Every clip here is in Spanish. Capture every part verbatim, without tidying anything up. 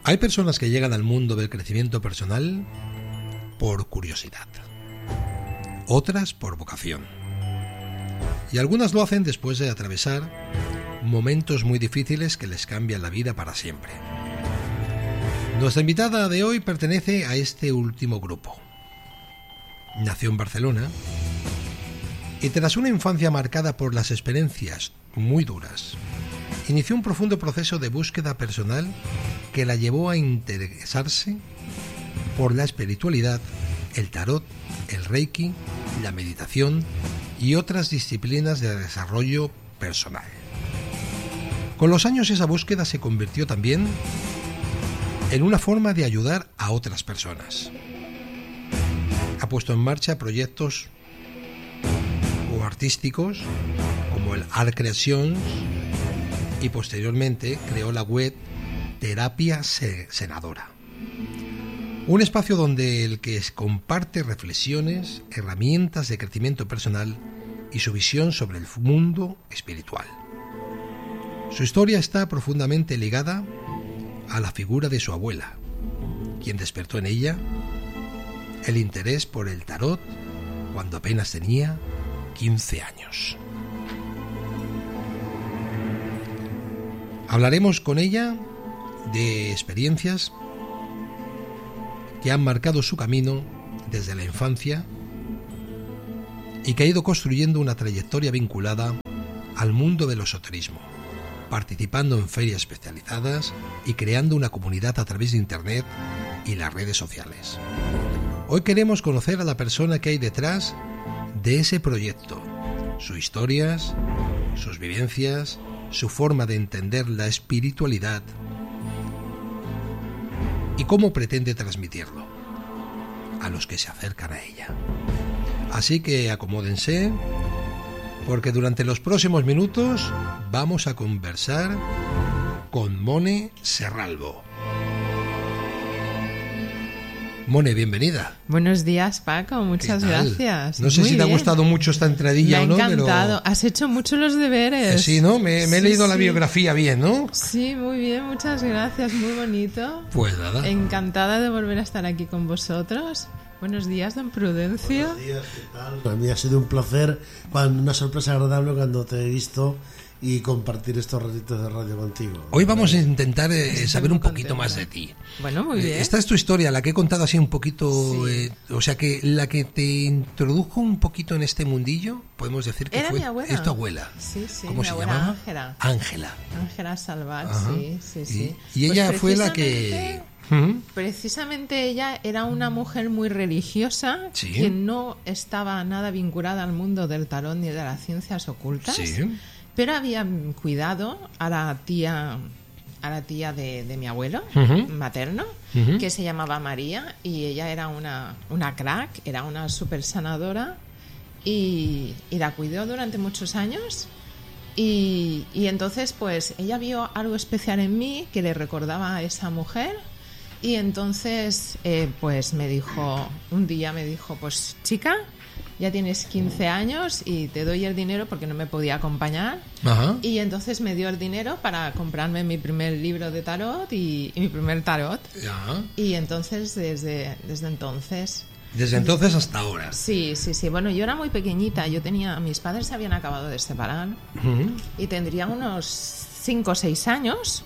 Hay personas que llegan al mundo del crecimiento personal por curiosidad, otras por vocación, y algunas lo hacen después de atravesar momentos muy difíciles que les cambian la vida para siempre. Nuestra invitada de hoy pertenece a este último grupo. Nació en Barcelona y tras una infancia marcada por las experiencias muy duras, inició un profundo proceso de búsqueda personal que la llevó a interesarse por la espiritualidad, el tarot, el reiki, la meditación y otras disciplinas de desarrollo personal. Con los años esa búsqueda se convirtió también en una forma de ayudar a otras personas. Ha puesto en marcha proyectos o artísticos como el Art Creations y posteriormente creó la web Terapia Senadora, un espacio donde el que comparte reflexiones, herramientas de crecimiento personal y su visión sobre el mundo espiritual. Su historia está profundamente ligada a la figura de su abuela, quien despertó en ella el interés por el tarot cuando apenas tenía quince años. Hablaremos con ella de experiencias que han marcado su camino desde la infancia y que ha ido construyendo una trayectoria vinculada al mundo del esoterismo, participando en ferias especializadas y creando una comunidad a través de Internet y las redes sociales. Hoy queremos conocer a la persona que hay detrás de ese proyecto, sus historias, sus vivencias, su forma de entender la espiritualidad y cómo pretende transmitirlo a los que se acercan a ella. Así que acomódense, porque durante los próximos minutos vamos a conversar con Mone Serralbo. Mone, bienvenida. Buenos días, Paco, muchas gracias. No sé Muy si te bien. ha gustado mucho esta entradilla o no. Me ha encantado, pero... has hecho mucho los deberes. Eh, sí, ¿no? Me, me he sí, leído sí. la biografía bien, ¿no? Sí, muy bien, muchas gracias, muy bonito. Pues nada. Encantada de volver a estar aquí con vosotros. Buenos días, don Prudencio. Buenos días, ¿qué tal? Para mí ha sido un placer, cuando, una sorpresa agradable cuando te he visto y compartir estos ratitos de radio contigo. Hoy vamos a intentar eh, saber un poquito contenta. más de ti. Bueno, muy bien. Eh, esta es tu historia, la que he contado así un poquito, Sí. eh, o sea que la que te introdujo un poquito en este mundillo, podemos decir que Era fue mi abuela. es tu abuela. Sí, sí, ¿Cómo mi se abuela llamaba? Ángela. Ángela. Ángela Salvat, Ajá. sí, sí, sí. Y, y Pues ella fue la que... ¿Mm? Precisamente ella era una mujer muy religiosa, Sí. que no estaba nada vinculada al mundo del tarot ni de las ciencias ocultas, Sí. pero había cuidado a la tía, a la tía de, de mi abuelo Ujú. materno, Ujú. que se llamaba María, y ella era una, una crack, era una super sanadora, y, y la cuidó durante muchos años. Y, y entonces pues ella vio algo especial en mí que le recordaba a esa mujer. Y entonces, eh, pues me dijo, un día me dijo, pues chica, ya tienes quince años y te doy el dinero porque no me podía acompañar. Ajá. Y entonces me dio el dinero para comprarme mi primer libro de tarot y, y mi primer tarot. Ajá. Y entonces, desde, desde entonces... Desde entonces hasta ahora. Sí, sí, sí. Bueno, yo era muy pequeñita. Yo tenía... Mis padres se habían acabado de separar Ujú. y tendría unos cinco o seis años.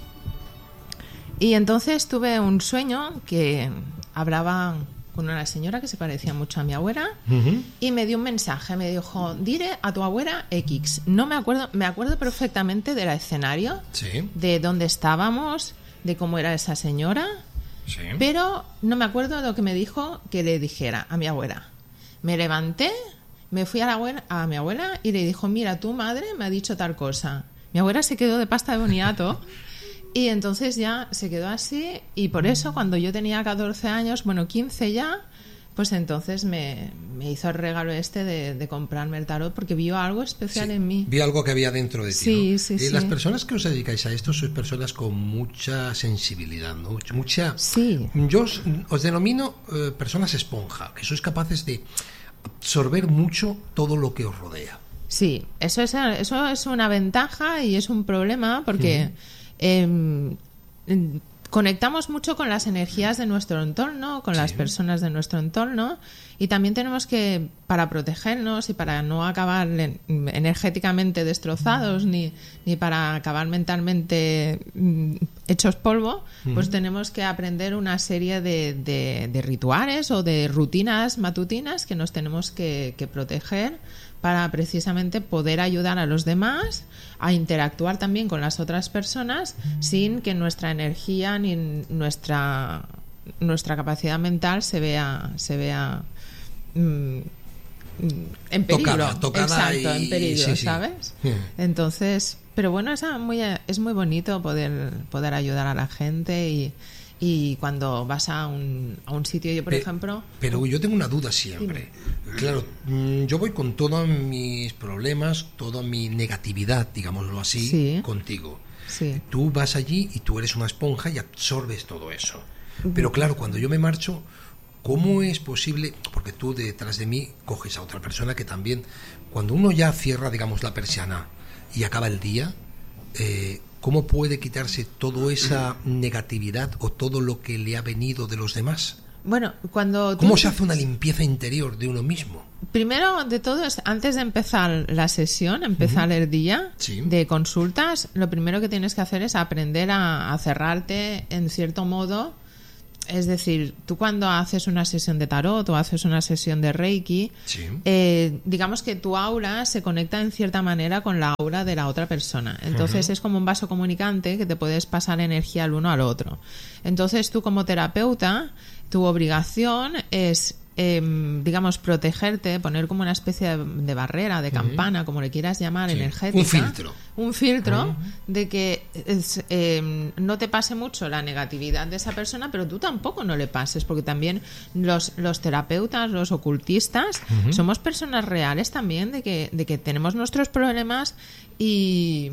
Y entonces tuve un sueño que hablaba con una señora que se parecía mucho a mi abuela Ujú. y me dio un mensaje, me dijo, diré a tu abuela X. No me acuerdo, me acuerdo perfectamente del escenario, Sí. de dónde estábamos, de cómo era esa señora, Sí. pero no me acuerdo de lo que me dijo que le dijera a mi abuela. Me levanté, me fui a, la abuela, a mi abuela y le dijo, mira, tu madre me ha dicho tal cosa. Mi abuela se quedó de pasta de boniato. Y entonces ya se quedó así, y por eso cuando yo tenía catorce años, bueno, quince ya, pues entonces me, me hizo el regalo este de, de comprarme el tarot porque vio algo especial Sí. en mí. Vi algo que había dentro de ti. Sí, ¿no? sí, Eh, sí. Las personas que os dedicáis a esto sois personas con mucha sensibilidad, ¿no? Mucha. Sí. Yo os, os denomino eh, personas esponja, que sois capaces de absorber mucho todo lo que os rodea. Sí, eso es, eso es una ventaja y es un problema porque... Uh-huh. Eh, conectamos mucho con las energías de nuestro entorno, con sí. las personas de nuestro entorno, y también tenemos que, para protegernos y para no acabar energéticamente destrozados mm. ni, ni para acabar mentalmente mm, hechos polvo, mm. pues tenemos que aprender una serie de, de, de rituales o de rutinas matutinas que nos tenemos que, que proteger para precisamente poder ayudar a los demás a interactuar también con las otras personas sin que nuestra energía ni nuestra nuestra capacidad mental se vea se vea mm, en peligro. Tocada, tocada Exacto, y, en peligro, sí, sí. ¿sabes? Sí. Entonces, pero bueno, es muy es muy bonito poder poder ayudar a la gente y Y cuando vas a un, a un sitio, yo por Pe- ejemplo... Pero yo tengo una duda siempre. Dime. Claro, yo voy con todos mis problemas, toda mi negatividad, digámoslo así, sí. contigo. Sí. Tú vas allí y tú eres una esponja y absorbes todo eso. Pero claro, cuando yo me marcho, ¿cómo es posible? Porque tú detrás de mí coges a otra persona que también... Cuando uno ya cierra, digamos, la persiana y acaba el día... Eh, ¿Cómo puede quitarse toda esa negatividad o todo lo que le ha venido de los demás? Bueno, cuando... ¿Cómo tú... se hace una limpieza interior de uno mismo? Primero de todo, es antes de empezar la sesión, empezar uh-huh. el día sí. de consultas, lo primero que tienes que hacer es aprender a, a cerrarte en cierto modo. Es decir, tú cuando haces una sesión de tarot o haces una sesión de Reiki, sí. eh, digamos que tu aura se conecta en cierta manera con la aura de la otra persona. Entonces uh-huh. es como un vaso comunicante que te puedes pasar energía al uno al otro. Entonces tú como terapeuta, tu obligación es... Eh, digamos, protegerte, poner como una especie de, de barrera, de campana, uh-huh. como le quieras llamar, sí. energética. Un filtro. Un filtro uh-huh. de que es, eh, no te pase mucho la negatividad de esa persona, pero tú tampoco no le pases, porque también los, los terapeutas, los ocultistas, uh-huh. somos personas reales también, de que, de que tenemos nuestros problemas y...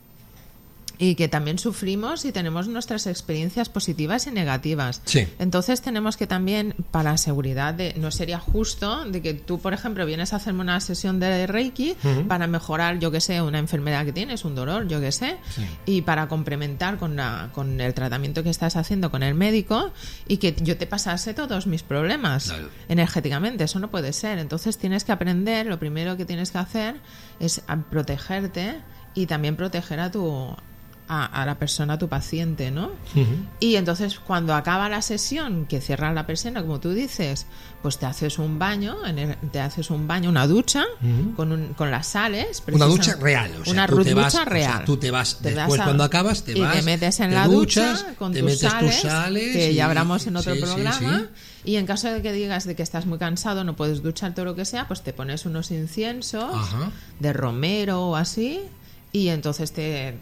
y que también sufrimos y tenemos nuestras experiencias positivas y negativas. Sí. Entonces tenemos que también, para seguridad, de, no sería justo de que tú, por ejemplo, vienes a hacerme una sesión de Reiki uh-huh. para mejorar, yo que sé, una enfermedad que tienes, un dolor, yo que sé, sí. y para complementar con, la, con el tratamiento que estás haciendo con el médico y que yo te pasase todos mis problemas claro. energéticamente. Eso no puede ser. Entonces tienes que aprender, lo primero que tienes que hacer es protegerte y también proteger a tu... A, a la persona, a tu paciente, ¿no? Uh-huh. Y entonces cuando acaba la sesión, que cierras la persiana, como tú dices, pues te haces un baño, en el, te haces un baño, una ducha uh-huh. con, un, con las sales. Una ducha real, o sea, una tú ducha te vas, real. O sea, tú te vas, te después vas a, cuando acabas te y vas, te metes en te la duchas, ducha con te tus metes sales, tus sales que y, ya hablamos en otro sí, programa. Sí, sí. Y en caso de que digas de que estás muy cansado, no puedes ducharte o lo que sea, pues te pones unos inciensos Ajá. de romero o así, y entonces te...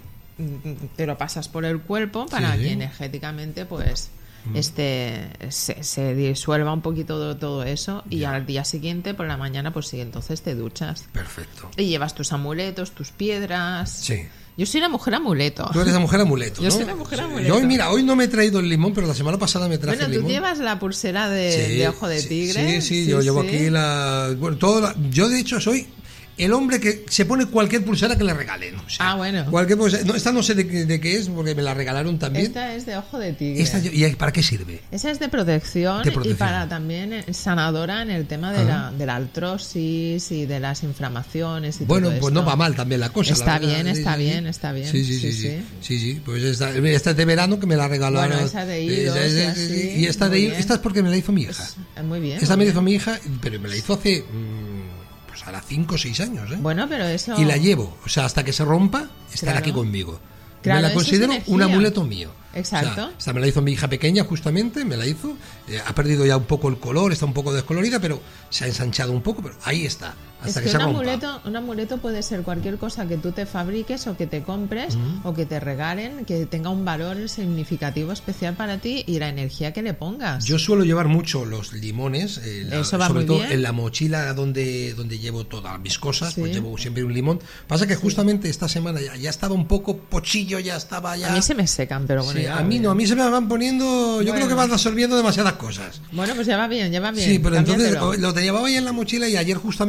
te lo pasas por el cuerpo para sí. que energéticamente pues mm. este se, se disuelva un poquito todo, todo eso y ya. al día siguiente por la mañana pues sí, entonces te duchas. Perfecto. Y llevas tus amuletos, tus piedras. Sí. Yo soy la mujer amuleto. Tú eres la mujer amuleto, ¿no? Yo soy la mujer amuleto. Yo hoy, mira, hoy no me he traído el limón, pero la semana pasada me traje bueno, el limón. Bueno, tú llevas la pulsera de, sí, de ojo de sí, tigre. Sí, sí, sí yo sí. llevo aquí la... Bueno, todo la, yo de hecho soy... el hombre que se pone cualquier pulsera que le regalen. O sea, ah, bueno. Cualquier pulsera, no, esta no sé de, de qué es, porque me la regalaron también. Esta es de ojo de tigre. Esta, ¿y para qué sirve? Esa es de protección, de protección. Y para también sanadora en el tema de, la, de la artrosis y de las inflamaciones y bueno, todo pues esto. no va mal también la cosa. Está la bien, verdad, está sí, bien, está bien. Sí, sí, sí. sí, sí. sí, sí. Pues esta, esta es de verano que me la regalaron. Bueno, esa de hilos, es de, así, y esta de hilos, esta es porque me la hizo mi hija. Es, muy bien. Esta muy me la hizo bien. mi hija, pero me la hizo hace... Mmm, ahora cinco o seis años, ¿eh? Bueno, pero eso... Y la llevo, o sea, hasta que se rompa, estar claro. aquí conmigo. Claro, me la considero es un amuleto mío. Exacto. O sea, esta me la hizo mi hija pequeña, justamente, me la hizo. Eh, ha perdido ya un poco el color, está un poco descolorida, pero se ha ensanchado un poco, pero ahí está, hasta es que, que se un rompa. Amuleto, un amuleto puede ser cualquier cosa que tú te fabriques o que te compres mm. o que te regalen, que tenga un valor significativo especial para ti y la energía que le pongas. Yo suelo llevar mucho los limones, eh, la, Eso va sobre muy todo bien. en la mochila donde, donde llevo todas mis cosas, sí. pues llevo siempre un limón. Pasa que justamente esta semana ya, ya estaba un poco pochillo, ya estaba ya... A mí se me secan, pero bueno. Sí, ya a mí no, a mí se me van poniendo, yo bueno. creo que van absorbiendo demasiadas cosas. Bueno, pues ya va bien, ya va bien. Sí, pero entonces cámbiatelo. lo te llevaba ya en la mochila y ayer justamente lo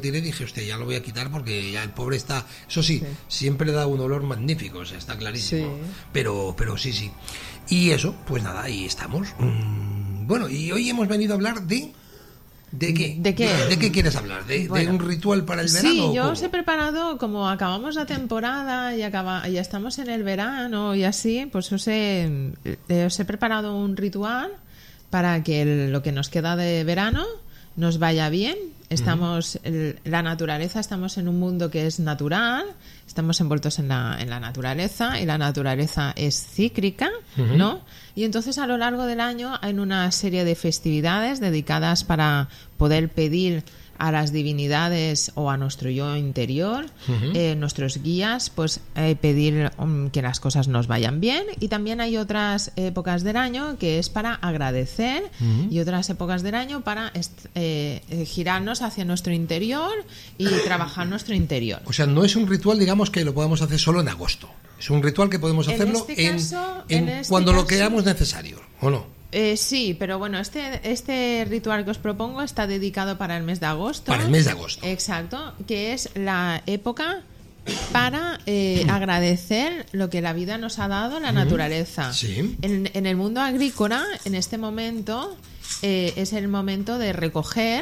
tiré, dije, hostia, ya lo voy a quitar porque ya el pobre está... Eso sí, sí. siempre da un olor magnífico, o sea, está clarísimo. Sí. Pero, pero sí, sí. Y eso, pues nada, ahí estamos. Mm, bueno, y hoy hemos venido a hablar de... ¿De qué? ¿De qué? ¿De qué quieres hablar? ¿De, bueno, ¿de un ritual para el verano? Sí, yo os he preparado, como acabamos la temporada y acaba, ya estamos en el verano y así, pues os he, os he preparado un ritual para que el, lo que nos queda de verano nos vaya bien. Estamos, el, la naturaleza, estamos en un mundo que es natural, estamos envueltos en la, en la naturaleza y la naturaleza es cíclica, uh-huh. ¿no? Y entonces a lo largo del año hay una serie de festividades dedicadas para poder pedir a las divinidades o a nuestro yo interior, uh-huh. eh, nuestros guías, pues eh, pedir um, que las cosas nos vayan bien. Y también hay otras épocas del año que es para agradecer uh-huh. y otras épocas del año para est- eh, eh, girarnos hacia nuestro interior y trabajar nuestro interior. O sea, no es un ritual, digamos, que lo podamos hacer solo en agosto. Es un ritual que podemos hacerlo en, este caso, en, en, en este cuando caso, lo creamos necesario, ¿o no? Eh, sí, pero bueno, este, este ritual que os propongo está dedicado para el mes de agosto. Para el mes de agosto. Exacto, que es la época para eh, agradecer lo que la vida nos ha dado, la naturaleza. Sí. En, en el mundo agrícola, en este momento, eh, es el momento de recoger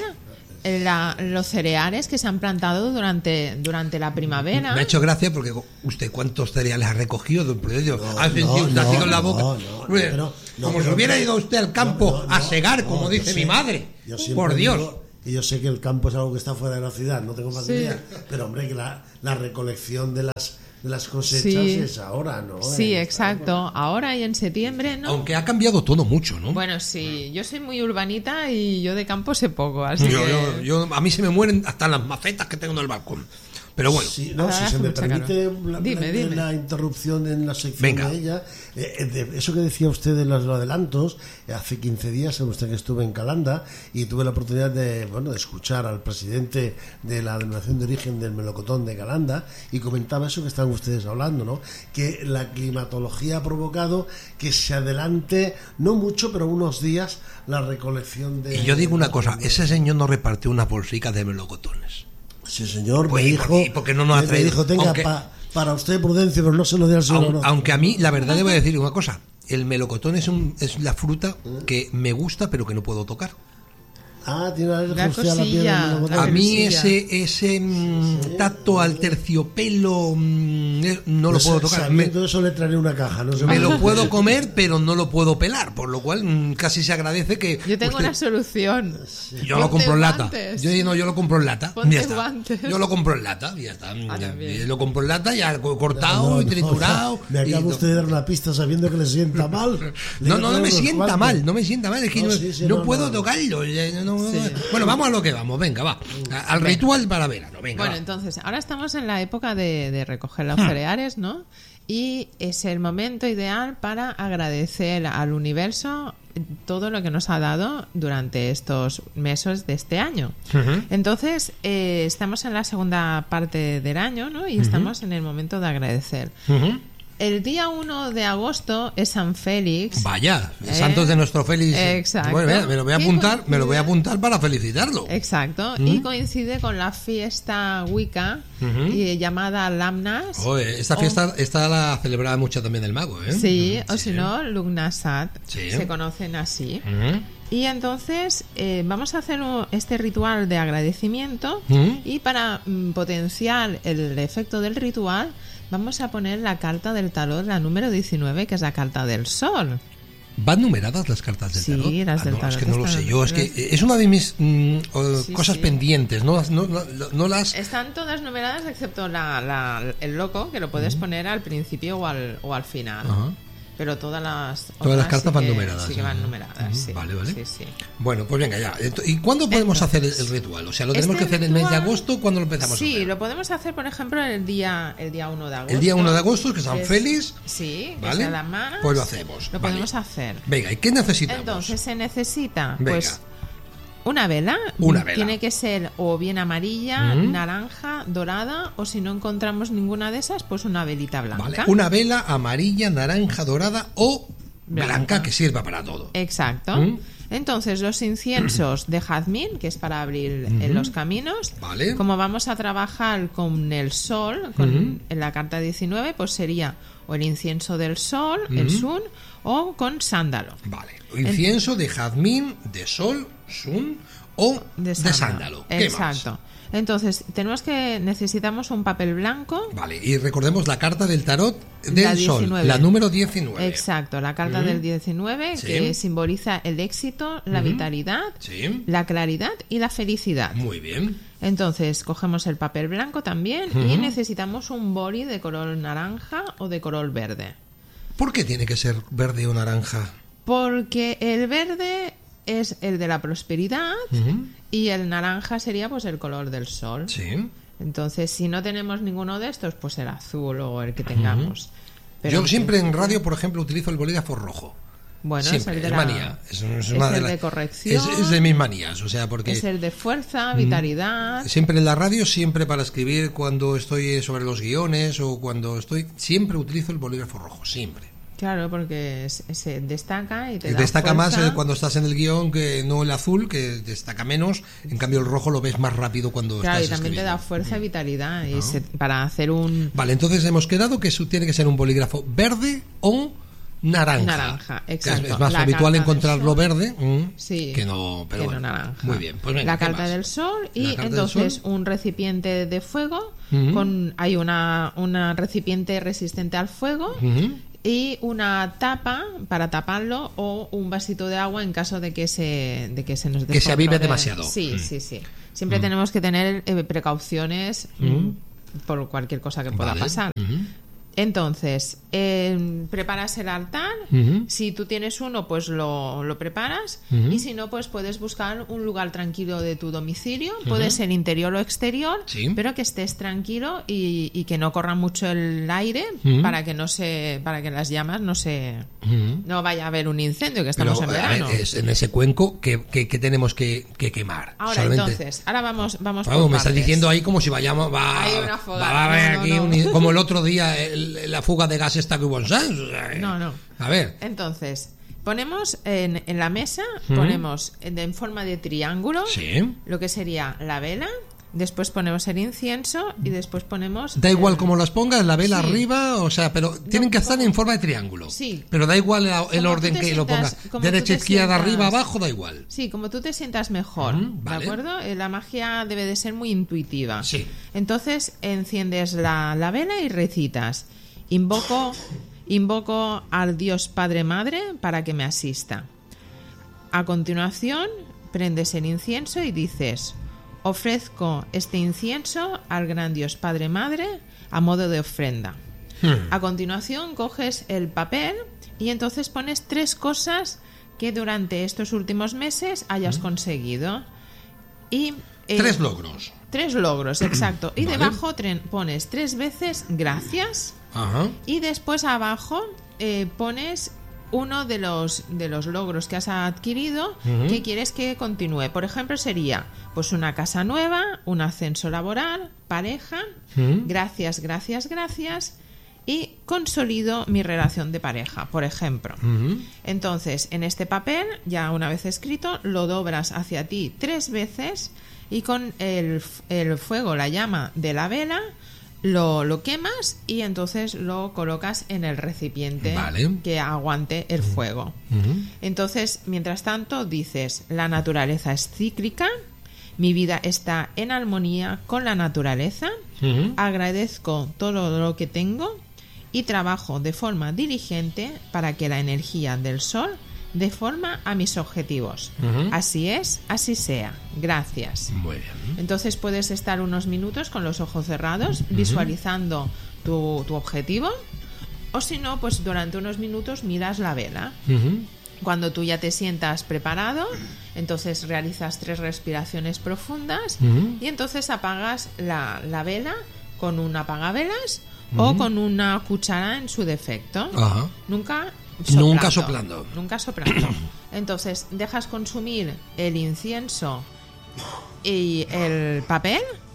La, los cereales que se han plantado durante durante la primavera. Me ha hecho gracia porque usted cuántos cereales ha recogido de un proyecto. No, ha sentido no, usted así no, con la boca. No, no, Hombre, pero, no, como pero, si hubiera pero, ido usted al campo no, no, a segar, no, como no, dice sé, mi madre. Por Dios. Digo, y yo sé que el campo es algo que está fuera de la ciudad, no tengo más sí. idea. Pero hombre, que la, la recolección de las de las cosechas sí. es ahora, ¿no? Sí, eh, exacto. Ahora y en septiembre, ¿no? Aunque ha cambiado todo mucho, ¿no? Bueno, sí. Yo soy muy urbanita y yo de campo sé poco, así yo, que... yo, yo, a mí se me mueren hasta las macetas que tengo en el balcón. Pero bueno, sí, no, si se me permite la, dime, la, dime. la interrupción en la sección Venga. de ella, eh, de eso que decía usted de los adelantos, hace quince días sabe usted que estuve en Calanda y tuve la oportunidad de, bueno, de escuchar al presidente de la denominación de origen del melocotón de Calanda y comentaba eso que están ustedes hablando, ¿no? Que la climatología ha provocado que se adelante, no mucho, pero unos días, la recolección de... Y yo digo una cosa, ese señor no repartió unas bolsicas de melocotones. Sí, señor, pues me dijo, porque no nos ha traído. Me dijo, tenga, aunque, pa, para usted Prudencio, pero no se lo dé al señor. Aunque, aunque a mí, la verdad, le voy a decir una cosa. El melocotón es, un, es la fruta que me gusta, pero que no puedo tocar. Ah, tiene la cosilla. A mí ese ese mm, sí, tacto al terciopelo mm, no pues lo puedo tocar. Me, eso le traeré una caja. No se me lo puedo comer, pero no lo puedo pelar, por lo cual mm, casi se agradece que... Yo tengo usted... una solución. Sí. Yo Ponte lo compro en lata. Yo, no, yo lo compro en lata. Ponte ya está. Guantes. Yo lo compro en lata. Ya está. Ah, ya, lo compro en lata, ya cortado no, no, y triturado. No, me acaba usted de dar una pista sabiendo que le sienta mal. No, no, no me sienta guantes. mal, no me sienta mal. Es que no, no, sí, sí, no, no puedo tocarlo. Sí. Bueno, vamos a lo que vamos, venga, va. Al venga. Ritual para verano, venga. Bueno, va. Entonces, ahora estamos en la época de, de recoger los cereales, ¿no? Y es el momento ideal para agradecer al universo todo lo que nos ha dado durante estos meses de este año. Uh-huh. Entonces, eh, estamos en la segunda parte del año, ¿no? Y uh-huh. estamos en el momento de agradecer. Uh-huh. El día uno de agosto es San Félix. Vaya, ¿eh? Santos de nuestro Félix. Exacto. Bueno, me lo voy a apuntar, me lo voy a apuntar para felicitarlo. Exacto. ¿Mm? Y coincide con la fiesta Wicca uh-huh. y, llamada Lamnas. Oye, esta fiesta o, esta la celebraba mucho también el mago, ¿eh? Sí, sí. O si no, Lugnasat. Sí. Se conocen así. Uh-huh. Y entonces eh, vamos a hacer un, este ritual de agradecimiento uh-huh. y para mm, potenciar el efecto del ritual vamos a poner la carta del tarot, la número diecinueve, que es la carta del sol. ¿Van numeradas las cartas del tarot? Sí, las ah, del no, tarot. Es que no lo sé yo, es que es una de mis mm, sí, cosas sí. pendientes, no, no, no, no las... Están todas numeradas excepto la, la, el loco, que lo puedes uh-huh. poner al principio o al, o al final. Uh-huh. Pero todas las todas las cartas sí van que, numeradas. Sí que van numeradas, uh-huh. sí. Vale, vale. Sí, sí. Bueno, pues venga ya. ¿Y cuándo podemos Entonces, hacer el, el ritual? O sea, ¿lo tenemos este que hacer en el mes de agosto? ¿Cuándo lo empezamos sí, a hacer? Sí, lo podemos hacer, por ejemplo, el día el día uno de agosto. El día uno de agosto, que es San es, Félix. Sí, ¿vale? que es las manos. Pues lo hacemos. Lo vale. podemos hacer. Venga, ¿y qué necesitamos? Entonces se necesita, venga. pues... Una vela, una vela, tiene que ser o bien amarilla, mm. naranja, dorada, o si no encontramos ninguna de esas, pues una velita blanca. Vale. Una vela amarilla, naranja, dorada o blanca, blanca que sirva para todo. Exacto. ¿Mm? Entonces, los inciensos de jazmín, que es para abrir uh-huh. en los caminos, vale. como vamos a trabajar con el sol, con, uh-huh. en la carta diecinueve, pues sería o el incienso del sol, uh-huh. el sun, o con sándalo. Vale. Incienso de jazmín, de sol, sun o de sándalo. De sándalo. ¿Qué Exacto. más? Entonces, tenemos que necesitamos un papel blanco. Vale, y recordemos la carta del tarot del la sol, la número diecinueve. Exacto, la carta uh-huh. del diecinueve, sí. que simboliza el éxito, la uh-huh. vitalidad, sí. la claridad y la felicidad. Muy bien. Entonces, cogemos el papel blanco también uh-huh. y necesitamos un boli de color naranja o de color verde. ¿Por qué tiene que ser verde o naranja? Porque el verde es el de la prosperidad uh-huh. y el naranja sería pues el color del sol. Sí. Entonces, si no tenemos ninguno de estos, pues el azul o el que tengamos. Uh-huh. Pero yo siempre en radio, por ejemplo, utilizo el bolígrafo rojo. Bueno, siempre, es el de, es la, manía. Es, es, es una el de, la, de corrección. Es, es de mis manías, o sea, porque es el de fuerza, vitalidad. Siempre en la radio, siempre para escribir cuando estoy sobre los guiones o cuando estoy, siempre utilizo el bolígrafo rojo, siempre. Claro, porque se destaca y te da destaca fuerza. más cuando estás en el guión que no el azul, que destaca menos. En cambio el rojo lo ves más rápido cuando claro, estás escribiendo. Claro, y también te da fuerza y vitalidad y ¿no? se, para hacer un... Vale, entonces hemos quedado que eso tiene que ser un bolígrafo verde o naranja. Naranja, exacto. Es, es más la habitual encontrarlo verde mmm, sí, que no, pero que bueno. no naranja. Muy bien, pues venga, la carta más? del sol y entonces sol. un recipiente de fuego. Uh-huh. con Hay una, una recipiente resistente al fuego. Uh-huh. Y una tapa para taparlo o un vasito de agua en caso de que se de que se nos que se avive demasiado. Sí, mm. sí, sí. Siempre mm. tenemos que tener eh, precauciones mm. Mm, por cualquier cosa que pueda vale. pasar. Mm-hmm. Entonces, eh, preparas el altar. Uh-huh. Si tú tienes uno, pues lo, lo preparas. Uh-huh. Y si no, pues puedes buscar un lugar tranquilo de tu domicilio. Uh-huh. Puede ser interior o exterior, sí. pero que estés tranquilo y, y que no corra mucho el aire uh-huh. para que no se, para que las llamas no se, uh-huh. no vaya a haber un incendio, que estamos pero, en verano. A ver, es en ese cuenco que, que, que tenemos que, que quemar. Ahora, Solamente... entonces, ahora vamos, vamos. Vamos, por me partes. estás diciendo ahí como si vayamos, va, Hay una fogata. va a haber no, aquí no, no. Un, como el otro día el, la fuga de gas esta que hubo en Sanz. O sea, no, no. A ver. Entonces, ponemos en, en la mesa, ¿Mm? ponemos en, en forma de triángulo sí. lo que sería la vela. Después ponemos el incienso y después ponemos... Da el... igual cómo las pongas, la vela sí. arriba, o sea, pero tienen no, que estar como... en forma de triángulo. Sí. Pero da igual el, el orden que sientas, lo pongas. Derecha, izquierda, sientas... arriba, abajo, da igual. Sí, como tú te sientas mejor, uh-huh, vale. ¿de acuerdo? La magia debe de ser muy intuitiva. Sí. Entonces enciendes la, la vela y recitas. Invoco, invoco al Dios Padre Madre para que me asista. A continuación, prendes el incienso y dices... Ofrezco este incienso al gran Dios Padre Madre a modo de ofrenda. Hmm. A continuación coges el papel y entonces pones tres cosas que durante estos últimos meses hayas hmm. conseguido. Y, eh, tres logros. Tres logros, exacto. Y vale. debajo tre- pones tres veces gracias. Ajá. Y después abajo eh, pones... uno de los de los logros que has adquirido uh-huh. que quieres que continúe. Por ejemplo, sería pues una casa nueva, un ascenso laboral, pareja, uh-huh. gracias, gracias, gracias y consolido mi relación de pareja, por ejemplo. Uh-huh. Entonces, en este papel, ya una vez escrito, lo doblas hacia ti tres veces y con el, el fuego, la llama de la vela, Lo, lo quemas y entonces lo colocas en el recipiente vale. que aguante el fuego. Uh-huh. Entonces, mientras tanto, dices, la naturaleza es cíclica, mi vida está en armonía con la naturaleza, uh-huh. agradezco todo lo que tengo y trabajo de forma diligente para que la energía del sol dé forma a mis objetivos. Uh-huh. Así es, así sea. Gracias. Muy bien. Entonces puedes estar unos minutos con los ojos cerrados, uh-huh. visualizando tu, tu objetivo, o si no, pues durante unos minutos miras la vela. Uh-huh. Cuando tú ya te sientas preparado, entonces realizas tres respiraciones profundas uh-huh. y entonces apagas la, la vela con un apagavelas uh-huh. o con una cuchara en su defecto. Uh-huh. Nunca... Soplando, nunca soplando. Nunca soplando. Entonces, dejas consumir el incienso y el papel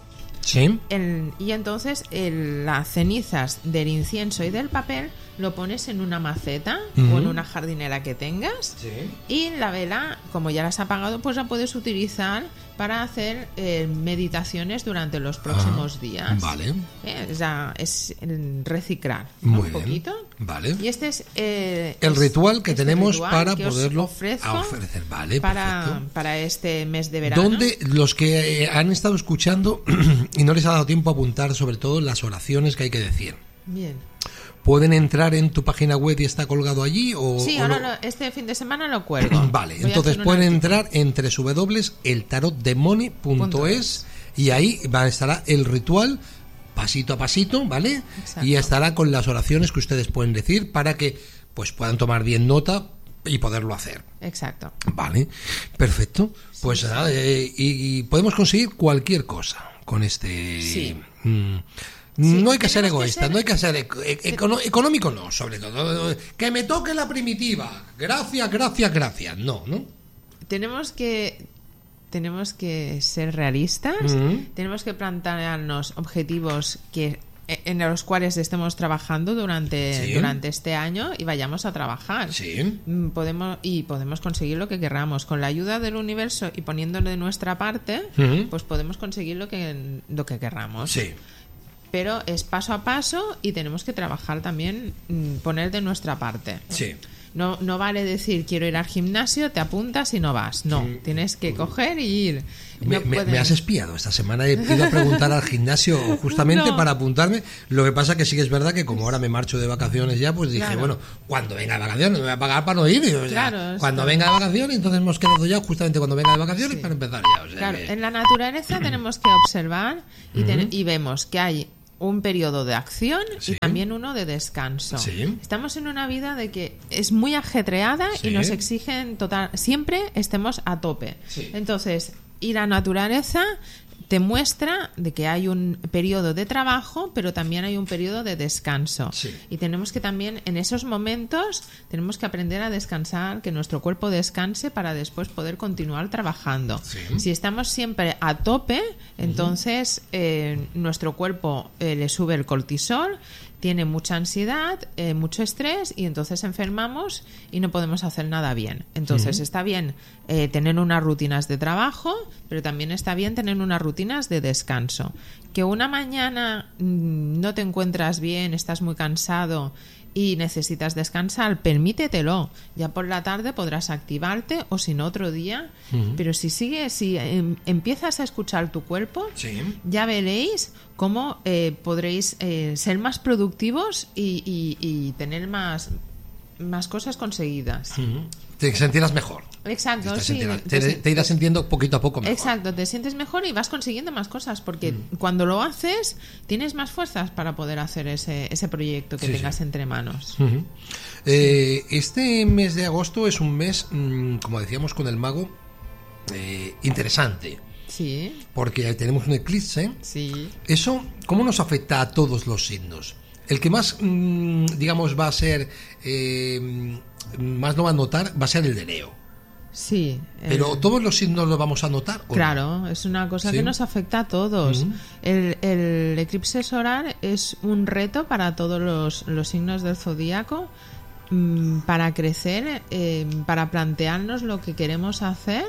Sí. El, y entonces el, las cenizas del incienso y del papel lo pones en una maceta uh-huh. o en una jardinera que tengas. Sí. Y la vela, como ya la has apagado, pues la puedes utilizar para hacer eh, meditaciones durante los próximos ah, días. Vale. Eh, o sea, es reciclar, ¿no? Muy un bien. poquito. Vale. Y este es eh, el es, ritual que este tenemos ritual para que os poderlo ofrezco a ofrecer. Vale, para, perfecto. para este mes de verano. Donde los que eh, han estado escuchando y no les ha dado tiempo a apuntar sobre todo las oraciones que hay que decir. Bien. ¿Pueden entrar en tu página web y está colgado allí? O, sí, o ahora lo... lo, este fin de semana lo cuelgo. Vale, Voy a entonces hacer pueden una... entrar en doble u doble u doble u punto el tarot de money punto es y ahí va, estará el ritual pasito a pasito, ¿vale? Exacto. Y estará con las oraciones que ustedes pueden decir para que pues puedan tomar bien nota y poderlo hacer. Exacto. Vale, perfecto. Pues nada, eh, y, y podemos conseguir cualquier cosa con este... Sí. Mm, Sí, no hay que ser tenemos que egoísta, ser- no hay que ser eco- e- econo- económico, no, sobre todo. Que me toque la primitiva. Gracias, gracias, gracias. No, ¿no? Tenemos que tenemos que ser realistas, Ujú. tenemos que plantearnos objetivos que en los cuales estemos trabajando durante, Sí. durante este año y vayamos a trabajar. Sí. Mm, Podemos, y podemos conseguir lo que querramos. Con la ayuda del universo y poniéndole de nuestra parte, Ujú. pues podemos conseguir lo que, lo que querramos. Sí. Pero es paso a paso y tenemos que trabajar también, mm, poner de nuestra parte. Sí. No, no vale decir quiero ir al gimnasio, te apuntas y no vas. No, tienes que coger y ir. Me, No me- pueden- me has espiado. Esta semana he ido a preguntar al gimnasio justamente No. para apuntarme. Lo que pasa que sí que es verdad que como ahora me marcho de vacaciones ya, pues dije, Claro. bueno, cuando venga de vacaciones me voy a pagar para no ir. O sea, Claro, es cuando claro. venga de vacaciones, entonces hemos quedado ya justamente cuando venga de vacaciones Sí. para empezar ya. O sea Claro, que- en la naturaleza tenemos que observar y, ten- y vemos que hay un periodo de acción Sí. y también uno de descanso. Sí. Estamos en una vida de que es muy ajetreada Sí. y nos exigen total, siempre estemos a tope. Sí. Entonces, y la naturaleza te muestra de que hay un periodo de trabajo, pero también hay un periodo de descanso. Sí. Y tenemos que también, en esos momentos, tenemos que aprender a descansar, que nuestro cuerpo descanse para después poder continuar trabajando. Sí. Si estamos siempre a tope, entonces eh, nuestro cuerpo eh, le sube el cortisol, tiene mucha ansiedad, eh, mucho estrés y entonces enfermamos y no podemos hacer nada bien. Entonces Ujú. está bien eh, tener unas rutinas de trabajo, pero también está bien tener unas rutinas de descanso. Que una mañana mm, no te encuentras bien, estás muy cansado y necesitas descansar, permítetelo. Ya por la tarde podrás activarte o si no otro día. Ujú. Pero si sigues, si em, empiezas a escuchar tu cuerpo, Sí. ya veréis cómo eh, podréis eh, ser más productivos y, y- y tener más, más cosas conseguidas. Ujú. Te sentirás mejor. Exacto, Te, sí. sentirás- te- te- te irás sintiendo poquito a poco mejor. Exacto, te sientes mejor y vas consiguiendo más cosas porque Mm. cuando lo haces tienes más fuerzas para poder hacer ese, ese proyecto que Sí, tengas sí. entre manos. Ujú. Eh, este mes de agosto es un mes, mm, como decíamos con el mago, eh, interesante, Sí, porque tenemos un eclipse. sí. ¿Eso cómo nos afecta a todos los signos? El que más, mm, digamos, va a ser, eh, más no va a notar, va a ser el de Leo. Sí. Pero el- todos los signos lo vamos a notar. ¿o no? Claro, es una cosa Sí. que nos afecta a todos. Ujú. el, el eclipse solar es un reto para todos los, los signos del zodíaco mm, para crecer, eh, para plantearnos lo que queremos hacer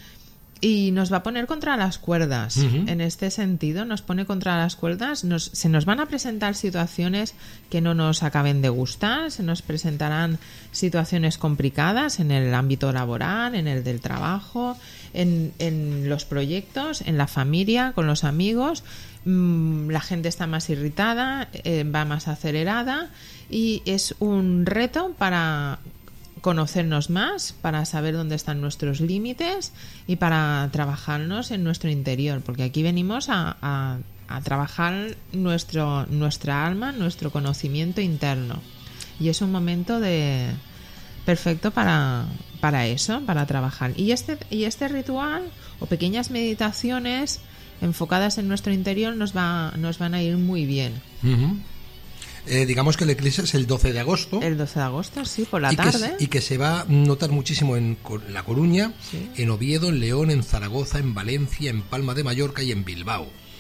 y nos va a poner contra las cuerdas. Ujú. En este sentido, nos pone contra las cuerdas. Nos, se nos van a presentar situaciones que no nos acaben de gustar, se nos presentarán situaciones complicadas en el ámbito laboral, en el del trabajo, en, en los proyectos, en la familia, con los amigos. Mm, la gente está más irritada, eh, va más acelerada y es un reto para conocernos más, para saber dónde están nuestros límites y para trabajarnos en nuestro interior, porque aquí venimos a, a- a trabajar nuestro, nuestra alma, nuestro conocimiento interno. Y es un momento de perfecto para, para eso, para trabajar. Y este, y este ritual o pequeñas meditaciones enfocadas en nuestro interior nos, va, nos van a ir muy bien. Ujú. Eh, digamos que el eclipse es el doce de agosto. El doce de agosto, sí, por la y, que, tarde. se- y que se va a notar muchísimo en Co- La Coruña, Sí. en Oviedo, en León, en Zaragoza, en Valencia, en Palma de Mallorca y en Bilbao.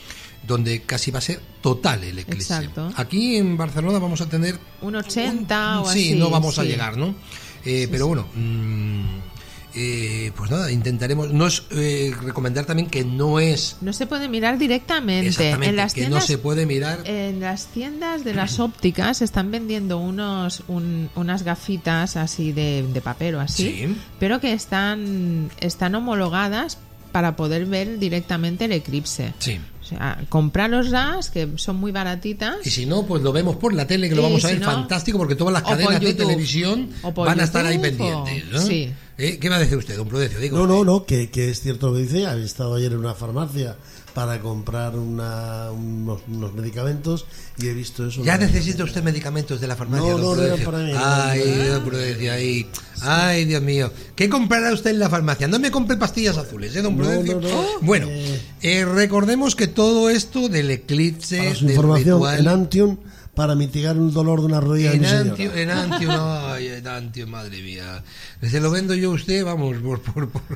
donde casi va a ser total el eclipse. Exacto. Aquí en Barcelona vamos a tener un ochenta un, o sí, así. no vamos sí. a llegar, ¿no? Eh, sí, pero sí. bueno, mmm, eh, pues nada, intentaremos. Nos eh, recomendar también que no es. No se puede mirar directamente. Exactamente, En las que tiendas, no se puede mirar. En las tiendas de las ópticas están vendiendo unos un, unas gafitas así de, de papel o así, Sí. pero que están, están homologadas para poder ver directamente el eclipse. Sí. O sea, compraroslas, que son muy baratitas. Y si no, pues lo vemos por la tele, que lo Y vamos a si ver no, fantástico, porque todas las o por cadenas de YouTube. televisión O por van a estar ahí YouTube, pendientes, ¿no? o- sí. ¿Eh? ¿Qué va a decir usted, don Prudencio? Digo, No, no, no, que, que es cierto lo que dice. He estado ayer en una farmacia para comprar una, unos, unos medicamentos y he visto eso. ¿Ya necesita usted medicamentos de la farmacia, No, don no, no era Prudencio? para mí, no, Ay, no. don Prudencio, ay. Ay, Dios mío. ¿Qué comprará usted en la farmacia? No me compre pastillas azules, ¿eh, don No, Prudencio? no, no. Bueno, Eh. eh, recordemos que todo esto del eclipse, Para su del información, ritual... Enantium para mitigar el dolor de una rodilla de mi Enantio, señora. Enantio, no, ay, Enantio, madre mía. Se lo vendo yo a usted, vamos, por, por, por,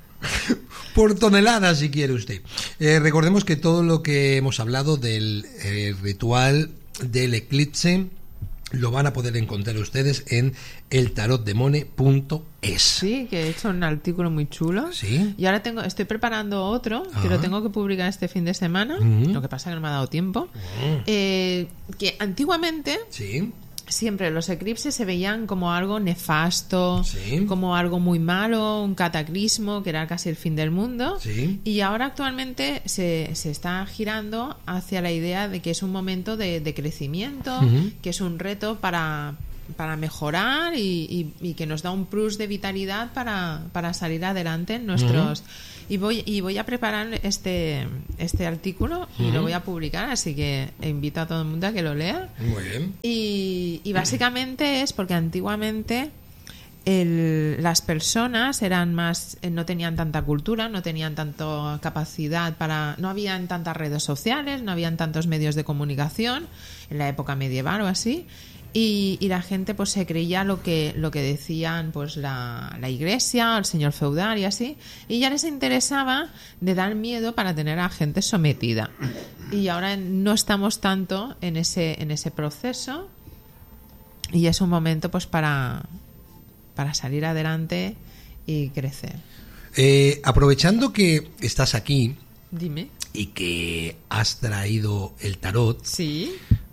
por tonelada, si quiere usted. Eh, recordemos que todo lo que hemos hablado del eh, ritual del eclipse lo van a poder encontrar ustedes en el tarot de mone punto es. Sí, que he hecho un artículo muy chulo. Sí. Y ahora tengo, estoy preparando otro Ah. que lo tengo que publicar este fin de semana. Ujú. Lo que pasa es que no me ha dado tiempo. Mm. Eh, que antiguamente Sí. siempre los eclipses se veían como algo nefasto, Sí. como algo muy malo, un cataclismo, que era casi el fin del mundo. Sí. Y ahora actualmente se, se está girando hacia la idea de que es un momento de, de crecimiento, Ujú. que es un reto para, para mejorar y, y- y que nos da un plus de vitalidad para, para salir adelante en nuestros... Y voy, y voy a preparar este, este artículo y Ujú. lo voy a publicar, así que invito a todo el mundo a que lo lea. Muy bien. Y, y básicamente es porque antiguamente el- las personas eran más, eh, no tenían tanta cultura, no tenían tanta capacidad para, no habían tantas redes sociales, no habían tantos medios de comunicación en la época medieval o así. Y, y la gente pues se creía lo que lo que decían pues la, la iglesia, el señor feudal y así, y ya les interesaba de dar miedo para tener a gente sometida. Y ahora no estamos tanto en ese en ese proceso y es un momento pues para para salir adelante y crecer. Eh, aprovechando que estás aquí Dime. y que has traído el tarot, Sí.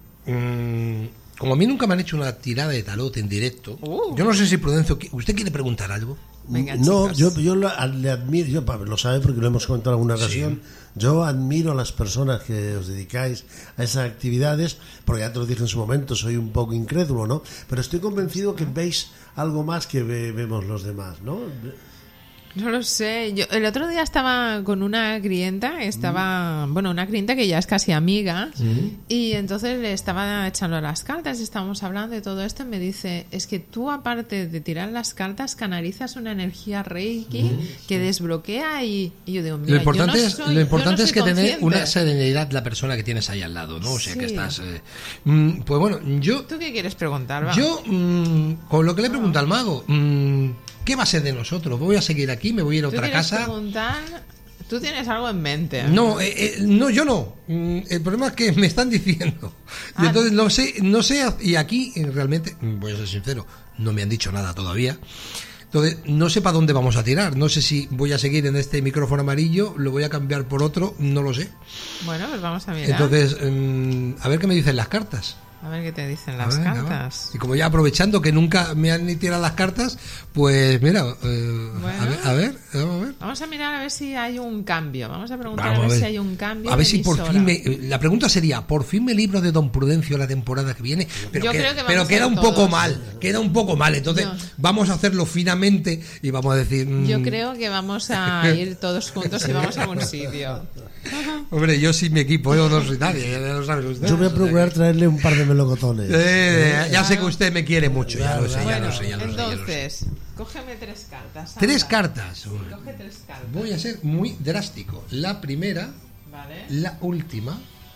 Mm, como a mí nunca me han hecho una tirada de tarot en directo, Uh. yo no sé si Prudencio, ¿usted quiere preguntar algo? Venga, No, chicos. yo, yo lo- le admiro, yo, Pablo, lo sabe porque lo hemos comentado en alguna ocasión. Yo admiro a las personas que os dedicáis a esas actividades, porque ya te lo dije en su momento, soy un poco incrédulo, ¿no? Pero estoy convencido que veis algo más que ve- vemos los demás, ¿no? No lo sé. Yo el otro día estaba con una clienta, estaba, bueno, una clienta que ya es casi amiga, y entonces le estaba echando las cartas, estábamos hablando de todo esto, y me dice, es que tú aparte de tirar las cartas, canalizas una energía Reiki que desbloquea y, y yo digo, mira, Lo importante, yo no es, soy- lo importante yo no es que soy tener consciente. una serenidad la persona que tienes ahí al lado, ¿no? O sea, que Sí. estás... eh, mm, pues bueno, yo... ¿Tú qué quieres preguntar? Va. Yo, mm, con lo que le pregunto al mago, mm, ¿qué va a ser de nosotros? ¿Voy a seguir aquí? ¿Me voy a ir a ¿Tú otra quieres casa? preguntar? Tú tienes algo en mente. No, eh, eh, no, yo no. Mm, El problema es que me están diciendo. Y Ah. entonces no sé, no sé, y aquí eh, realmente, mm, voy a ser sincero, no me han dicho nada todavía. Entonces, no sé para dónde vamos a tirar. No sé si voy a seguir en este micrófono amarillo, lo voy a cambiar por otro, no lo sé. Bueno, pues vamos a mirar. Entonces, mm, a ver qué me dicen las cartas. A ver qué te dicen A las ver, a ver. cartas. Y como ya aprovechando que nunca me han ni tirado las cartas, pues mira, eh, Bueno. a ver, a ver, vamos a ver. Vamos a mirar a ver si hay un cambio. Vamos a preguntar Vamos a ver, a ver. si hay un cambio. A ver de si por emisora. fin me, la pregunta sería, ¿por fin me libro de Don Prudencio la temporada que viene? Pero, Yo que- creo que vamos pero a queda ir un poco todos. mal, queda un poco mal. Entonces Yo- vamos a hacerlo finamente y vamos a decir... mm, Yo creo que vamos a ir todos juntos y vamos a algún sitio. Hombre, yo sin mi equipo, yo no soy nadie, ya lo saben ustedes. Yo voy a procurar traerle un par de melocotones. Eh, ya sé que usted me quiere mucho, ya lo sé, ya Bueno, lo sé, ya lo sé, ya lo sé. entonces, cógeme tres cartas. Tres anda. cartas. Coge tres cartas. Voy a ser muy drástico. La primera, Vale. la última.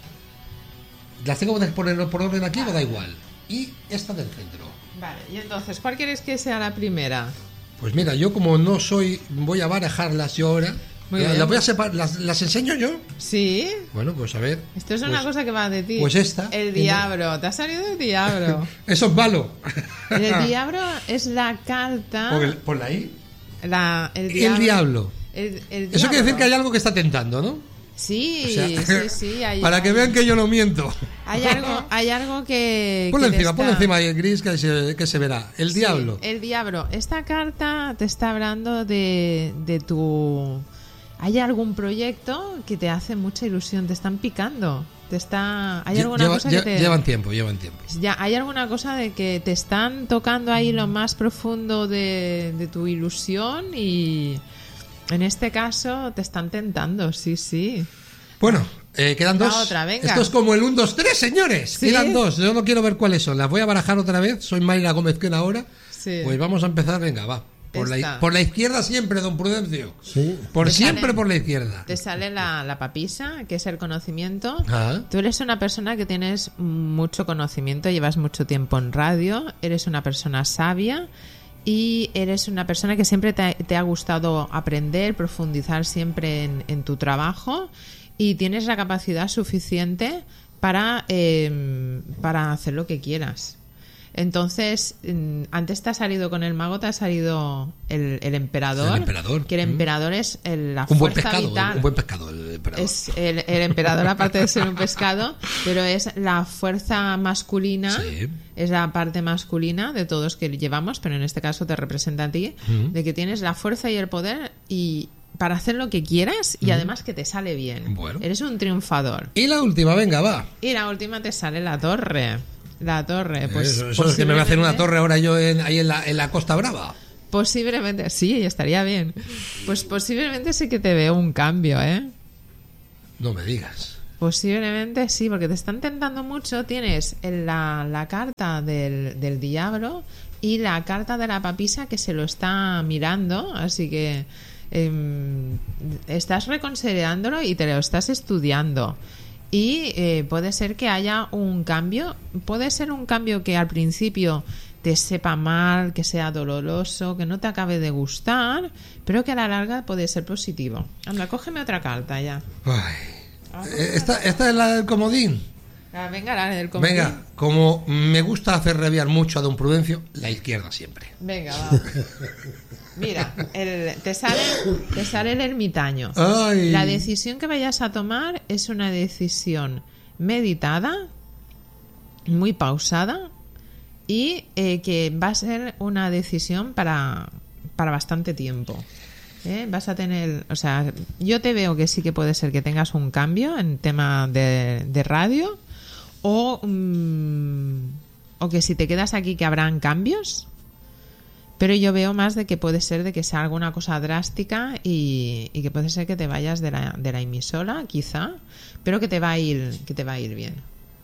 ¿Las tengo que poner por orden aquí o da igual? Y esta del centro. Vale, y entonces, ¿cuál quieres que sea la primera? Pues mira, yo como no soy, voy a barajarlas yo ahora. Muy Eh, bien. las, voy a separ- las, las enseño yo. Sí. Bueno, pues a ver. Esto es Pues- una cosa que va de ti. pues esta. El diablo. Te ha salido el diablo. Eso es malo. El diablo es la carta. Por, el- por ahí. La, el El diablo. diablo. El- el Eso quiere decir diablo. que hay algo que está tentando, ¿no? Sí, O sea, sí, sí. Hay, para que vean que yo no miento. hay algo, hay algo que. Ponle que te encima, está- ponle encima ahí, Gris, que se, que se verá. El Sí, diablo. El diablo. Esta carta te está hablando de, de tu... ¿Hay algún proyecto que te hace mucha ilusión? Te están picando. Te está... ¿Hay Lle- alguna lleva- cosa lle- que te... Llevan tiempo, llevan tiempo. Ya, ¿hay alguna cosa de que te están tocando ahí lo más profundo de, de tu ilusión? Y en este caso te están tentando, sí, sí. Bueno, eh, quedan La dos. otra, venga. Esto es como el uno, dos, tres, señores. Sí. Quedan dos. Yo no quiero ver cuáles son. Las voy a barajar otra vez. Soy Mayra Gómez Quena ahora. Sí. Pues vamos a empezar. Venga, va. Por la, Esta. por la izquierda siempre, don Prudencio. Sí. Por Te siempre sale- por la izquierda. Te sale la, la papisa, que es el conocimiento. Ah. Tú eres una persona que tienes mucho conocimiento, llevas mucho tiempo en radio, eres una persona sabia y eres una persona que siempre te ha, te ha gustado aprender, profundizar siempre en, en tu trabajo y tienes la capacidad suficiente para, eh, para hacer lo que quieras. Entonces, mm, antes te ha salido con el mago, te ha salido el, el emperador. El emperador. Que el Mm. emperador es el- la Un buen fuerza pescado. vital. Un buen pescado, el emperador. Es el, el emperador, aparte de ser un pescado, pero es la fuerza masculina, Sí. es la parte masculina de todos que llevamos, pero en este caso te representa a ti, Ujú. de que tienes la fuerza y el poder y para hacer lo que quieras y además que te sale bien. Bueno. Eres un triunfador. Y la última, venga, va. Y la última te sale la torre. La torre, pues. eso eso es que me voy a hacer una posiblemente- torre ahora yo en, ahí en la, en la Costa Brava. Posiblemente, sí, estaría bien. Pues posiblemente sí que te veo un cambio, ¿eh? No me digas. Posiblemente sí, porque te están tentando mucho. Tienes el- la, la carta del, del diablo y la carta de la papisa que se lo está mirando, así que em, estás reconsiderándolo y te lo estás estudiando. Y eh, puede ser que haya un cambio, puede ser un cambio que al principio te sepa mal, que sea doloroso, que no te acabe de gustar, pero que a la larga puede ser positivo. Anda, cógeme otra carta ya. Ay. Eh, Esta, esta es la del comodín. Ah, venga, la del comodín. Venga, como me gusta hacer reviar mucho a don Prudencio, la izquierda siempre. Venga, va. Mira, el- te, sale, te sale el ermitaño. Ay. La decisión que vayas a tomar es una decisión meditada, muy pausada y eh, que va a ser una decisión para, para bastante tiempo. ¿Eh? Vas a tener, o sea, yo te veo que sí que puede ser que tengas un cambio en tema de, de radio o, mm, o que si te quedas aquí que habrán cambios. Pero yo veo más de que puede ser de que sea alguna cosa drástica y, y que puede ser que te vayas de la, de la emisora, quizá, pero que te va a ir, que te va a ir bien.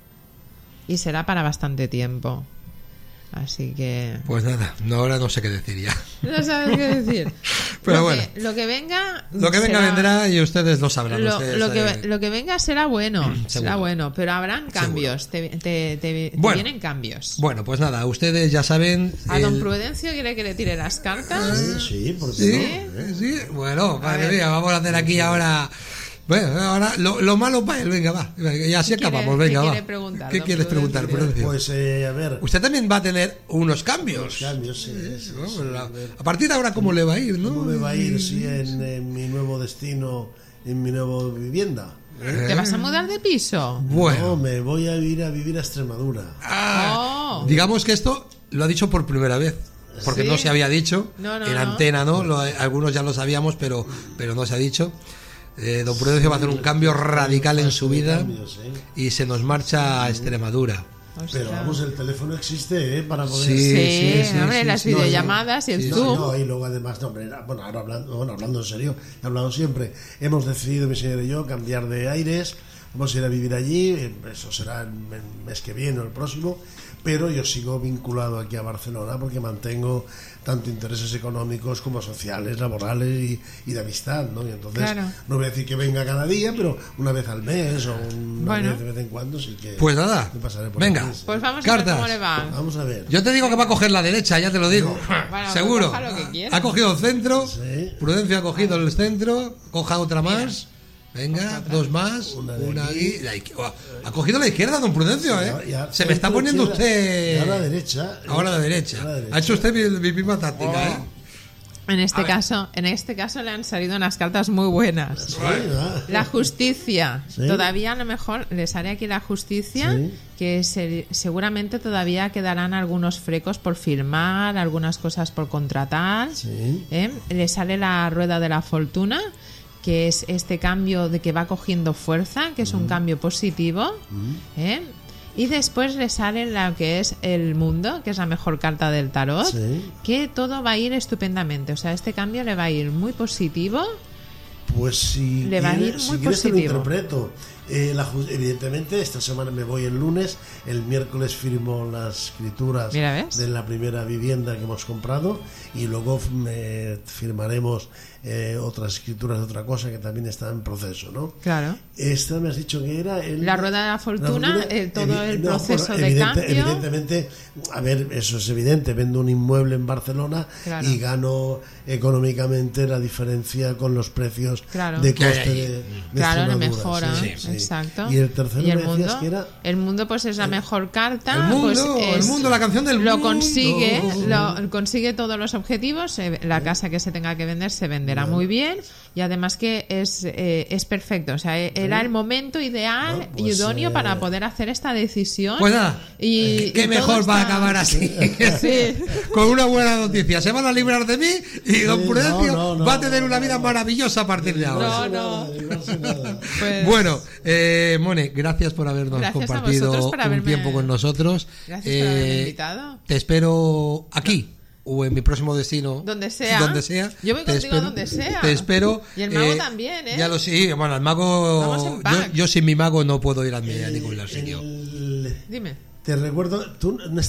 Y será para bastante tiempo. Así que Pues nada, no, ahora no sé qué decir ya. no sabes qué decir. Pero lo bueno. que, lo que venga Lo que venga será- vendrá y ustedes lo sabrán. Lo, ustedes, lo que, eh, lo que venga será bueno, será Seguro. bueno, pero habrán cambios, te, te, te- te Bueno. vienen cambios. Bueno, pues nada, ustedes ya saben. A don el- Prudencio quiere que le tire las cartas. Sí, sí, porque ¿Sí? no, ¿eh? Sí, bueno, madre ver. mía, vamos a hacer aquí ahora. Bueno, ahora lo, lo malo para él, venga, va. Y así ¿Qué quiere- acabamos, venga, qué va. quiere preguntar, ¿Qué don quieres preguntar, Prudencio? Prudencio? Pues eh, a ver, Usted también va a tener unos cambios. los cambios, sí, sí, ¿no? sí, Pues la- a ver a partir de ahora, ¿cómo le va a ir, no? ¿Cómo me va a ir si en, en mi nuevo destino, en mi nueva vivienda? ¿eh? ¿Te vas a mudar de piso? Bueno, No, me voy a ir a vivir a Extremadura. ah, Oh. digamos que esto lo ha dicho por primera vez. Porque Sí. no se había dicho. No, no, en no. antena, ¿no? Lo- algunos ya lo sabíamos, pero, pero no se ha dicho. Eh, don Prudencio va a hacer un cambio radical en su vida Cambios, ¿eh? y se nos marcha a Extremadura. Ostras. Pero vamos, el teléfono existe, ¿eh? Para poder... Sí, Sí, sí, hombre, sí, las sí. videollamadas y el No, Zoom. no, y luego además, no, hombre, era- bueno, ahora hablando, bueno, hablando en serio, he hablado siempre, hemos decidido, mi señor y yo, cambiar de aires, vamos a ir a vivir allí, eso será el mes que viene o el próximo, pero yo sigo vinculado aquí a Barcelona porque mantengo tanto intereses económicos como sociales, laborales y, y de amistad, ¿no? Y entonces Claro. no voy a decir que venga cada día, pero una vez al mes o una Bueno. vez de vez en cuando sí que Pues nada, me pasaré por venga. aquí, sí. Pues vamos Cartas. a ver cómo le va. Vamos a ver. Yo te digo que va a coger la derecha, ya te lo digo. Bueno, Seguro. coja lo que quiera. Ha cogido el centro. Sí. Prudencia ha cogido el centro. Coja otra más. Venga, dos más. Una Una, de aquí. aquí. La izquier- oh, ha cogido la izquierda, don Prudencio, ¿eh? Ya- ya- Se me está centro, poniendo izquierda, usted. y ahora a la derecha. Ahora a la derecha. A la derecha. Ha hecho usted mi, mi misma táctica, Oh. ¿eh? En este A ver. caso, en este caso le han salido unas cartas muy buenas. Sí, ¿verdad? La justicia. Sí. Todavía a lo mejor les haré aquí la justicia, Sí. que se- seguramente todavía quedarán algunos frecos por firmar, algunas cosas por contratar. Sí. ¿eh? Le sale la rueda de la fortuna, que es este cambio de que va cogiendo fuerza, que es un cambio positivo. ¿eh? Y después le sale lo que es el mundo, que es la mejor carta del tarot, Sí. que todo va a ir estupendamente. O sea, este cambio le va a ir muy positivo. Pues si Le va a quieres, ir si muy quieres te lo positivo. interpreto. Eh, la ju- evidentemente, esta semana me voy el lunes. El miércoles firmo las escrituras Mira, ¿ves? de la primera vivienda que hemos comprado y luego f- me firmaremos eh, otras escrituras de otra cosa que también está en proceso, ¿no? Claro. Esta me has dicho que era el, La rueda de la fortuna, el- todo el proceso de evidente- cambio. Evidentemente, a ver, eso es evidente. Vendo un inmueble en Barcelona Claro. y gano económicamente la diferencia con los precios Claro. de Que hay coste ahí. de, de Claro, le Extremadura, mejora, sí, sí. exacto. Y el tercero Y el me decías mundo, que era el mundo pues es la mejor carta. El mundo, pues, el es- mundo, la canción del lo mundo. consigue, lo consigue todos los objetivos. eh, La casa que se tenga que vender se venderá muy bien y además que es eh, es perfecto. O sea, eh, era el momento ideal Bueno, y pues, idóneo eh, para poder hacer esta decisión. Pues nada, y, qué y mejor todo va a está- acabar así. Sí. Con una buena noticia. Se van a librar de mí y don Sí, Prudencio no, no, no, va a tener no, una no, vida no. maravillosa a partir de ahora. No, no. No sé nada. Pues- Bueno, eh, Mone, gracias por habernos Gracias a compartido vosotros por un haberme- tiempo con nosotros. Gracias por haberme Eh, invitado. Te espero aquí o en mi próximo destino. Donde sea. Donde sea. Yo voy Te contigo espero- donde sea. Te espero. Y el mago también, ¿eh? Ya lo sé. Bueno, el mago. Vamos en Yo, pack. yo sin mi mago no puedo ir a, mi- a ningún sitio. El- Dime. te recuerdo, tú no